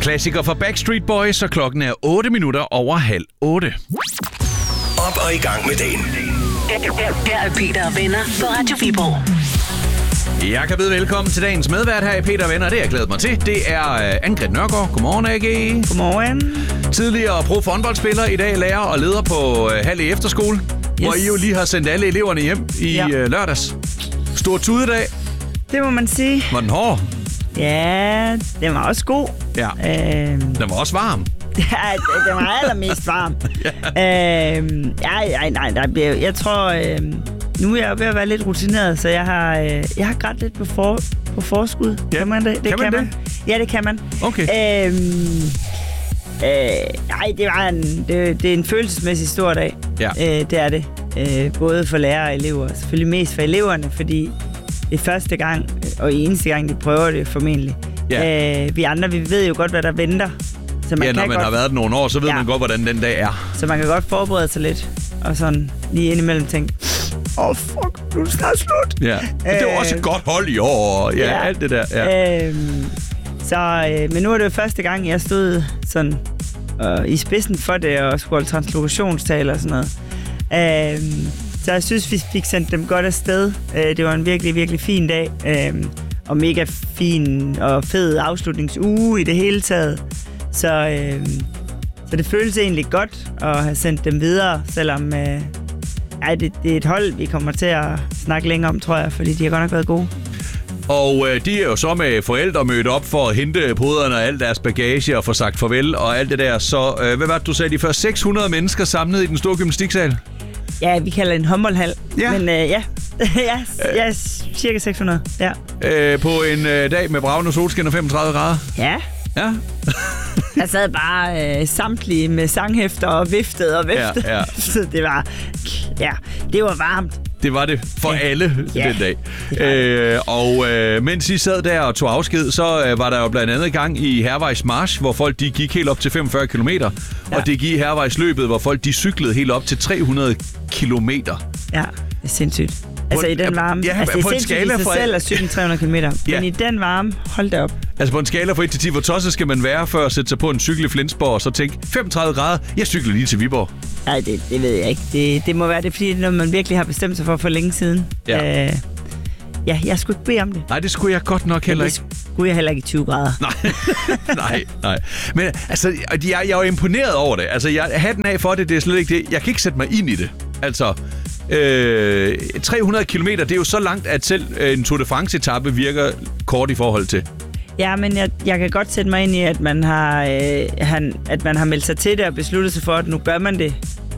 Klassiker fra Backstreet Boys, og klokken er 8 minutter over 7:30. Op og i gang med dagen. Her er Peter og Venner på Radio Viborg. Jeg kan byde velkommen til dagens medvært her i Peter og Venner. Det har jeg glædet mig til. Det er Anne-Grethe Nørgaard. Godmorgen, AG. Godmorgen. Tidligere pro-håndboldspiller, i dag lærer og leder på Halle Efterskole, hvor I jo lige har sendt alle eleverne hjem i lørdags. Stor tudedag. Det må man sige. Var den hård? Ja, den var også god. Ja. Den var også varm. Ja, den var allermest varm. Jeg tror, nu er jeg ved at være lidt rutineret, så jeg har grædt lidt på forskud. Ja. Kan man det? Kan man? Ja, det kan man. Okay. Det er en følelsesmæssig stor dag. Ja. Det er det. Både for lærere og elever. Selvfølgelig mest for eleverne, fordi det er første gang, og eneste gang, de prøver det formentlig. Ja. Vi andre, vi ved jo godt, hvad der venter. Så man Når man har været nogle år, så ved man godt, hvordan den dag er. Så man kan godt forberede sig lidt, og sådan lige indimellem tænke, fuck, nu er det snart slut. Ja. Men det var også et godt hold i år, og alt det der. Ja. Men nu er det jo første gang, jeg stod sådan i spidsen for det, og skulle holde translokationstal og sådan noget. Så jeg synes, vi fik sendt dem godt afsted. Det var en virkelig, virkelig fin dag. Og mega fin og fed afslutningsuge i det hele taget. Så det føles egentlig godt at have sendt dem videre, selvom det er et hold, vi kommer til at snakke længere om, tror jeg, fordi de har godt nok været gode. Og de er jo så med forældre mødt op for at hente poderne og al deres bagage og få sagt farvel og alt det der. Så hvad var det, du sagde? De første 600 mennesker samlet i den store gymnastiksal? Ja, vi kalder det en håndboldhal. Ja. Men cirka 600. Ja. På en dag med bragende solskin og 35 grader? Ja. Ja. Jeg sad bare samtlige med sanghæfter og viftede. Ja. Så det var varmt. Det var det for alle den dag. Mens I sad der og tog afsked, så var der jo blandt andet gang i Hærvejs March, hvor folk de gik helt op til 45 kilometer. Ja. Og det gik i Hærvejs løbet, hvor folk de cyklede helt op til 300 kilometer. Ja, det er sindssygt. Altså i den varme. Ja, det er på en sindssygt skala i sig selv at cykle 300 km. Ja. Men i den varme, hold da op. Altså på en skala fra 1 til 10, hvor tosset skal man være, før at sætte sig på en cykel i Flensborg, og så tænke, 35 grader, jeg cykler lige til Viborg. Nej, det ved jeg ikke. Det må være det, fordi når man virkelig har bestemt sig for længe siden. Ja. Jeg skulle ikke bede om det. Nej, det skulle jeg godt nok heller ikke. Det skulle jeg heller ikke i 20 grader. Nej. Men altså, jeg er jo imponeret over det. Altså, jeg hatten af for det er slet ikke det. Jeg kan ikke sætte mig ind i det. Altså, 300 kilometer, det er jo så langt, at selv en Tour de France-etape virker kort i forhold til. Ja, men jeg kan godt sætte mig ind i, at man har meldt sig til det og besluttet sig for, at nu gør man det.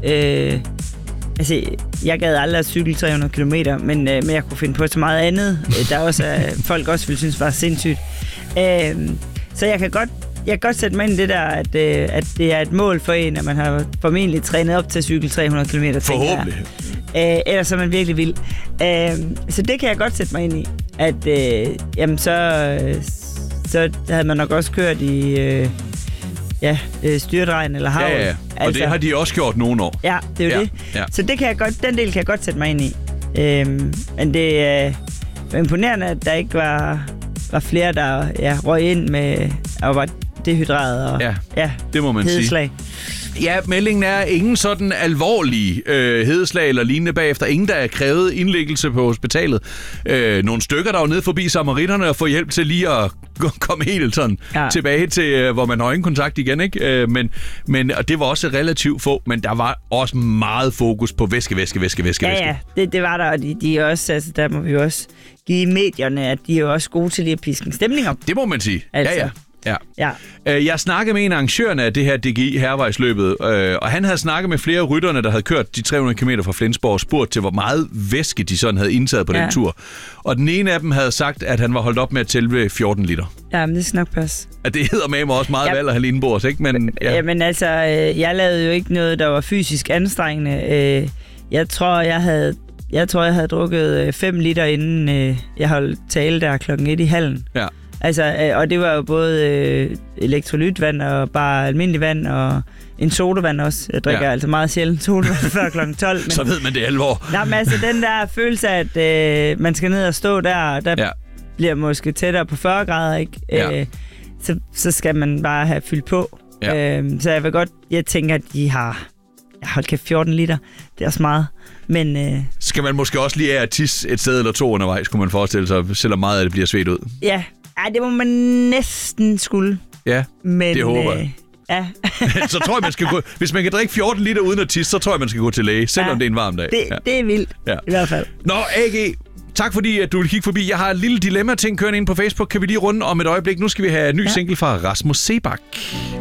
Jeg gad aldrig at cykle 300 kilometer, men jeg kunne finde på så meget andet, der også folk også ville synes var sindssygt. Så jeg kan godt sætte mig ind i det der, at det er et mål for en, at man har formentlig trænet op til at cykle 300 km. Forhåbentlig. Ellers er man virkelig vild. Så det kan jeg godt sætte mig ind i. At så havde man nok også kørt i styrtregn eller havl. Ja. Og det har de også gjort nogle år. Ja, det er jo det. Ja. Så det kan jeg godt, den del kan jeg godt sætte mig ind i. Men det er imponerende, at der ikke var flere, der røg ind med og var dehydreret og det må man hedeslag. Sige. Ja, meldingen er ingen sådan alvorlige hedeslag eller lignende bagefter. Ingen, der er krævet indlæggelse på hospitalet. Nogle stykker, der var nede forbi samaritterne og få hjælp til lige at komme helt sådan tilbage til, hvor man har ingen kontakt igen, ikke? Men og det var også relativt få, men der var også meget fokus på væske. Ja, det var der, og de også, altså der må vi jo også give medierne, at de er jo også gode til lige at piske en stemning op. Det må man sige. Altså. Ja. Ja. Jeg snakkede med en af arrangørerne af det her DGI Hærvejsløbet, og han havde snakket med flere rytterne, der havde kørt de 300 km fra Flensborg og spurgt til, hvor meget væske de sådan havde indtaget på den tur. Og den ene af dem havde sagt, at han var holdt op med at tælle ved 14 liter. Ja, men det skal nok passe. At det hedder med mig også meget valg at have indenbords, ikke? Men, Jamen altså, jeg lavede jo ikke noget, der var fysisk anstrengende. Jeg tror, jeg havde drukket 5 liter, inden jeg holdt tale der klokken 1 i hallen. Ja. Altså, og det var jo både elektrolytvand og bare almindelig vand og en sodavand også. Jeg drikker altså meget sjældent sodavand før klokken 12. Men... Så ved man det alvor. Nej, men altså den der følelse af, at man skal ned og stå der bliver måske tættere på 40 grader, ikke? så skal man bare have fyldt på. Ja. Så jeg tænker, at de har... Hold kæft, 14 liter. Det er også meget. Men, skal man måske også lige af at tisse et sted eller to undervejs, kunne man forestille sig, selvom meget af det bliver svedt ud? Ja, det må man næsten skulle. Ja, men, det håber jeg. Ja. Så tror jeg, man skal gå... Hvis man kan drikke 14 liter uden at tisse, så tror jeg, man skal gå til læge, selvom det er en varm dag. Det er vildt, i hvert fald. Nå, AG, tak fordi at du vil kigge forbi. Jeg har et lille dilemma-ting kørende ind på Facebook. Kan vi lige runde om et øjeblik? Nu skal vi have en ny single fra Rasmus Seebach.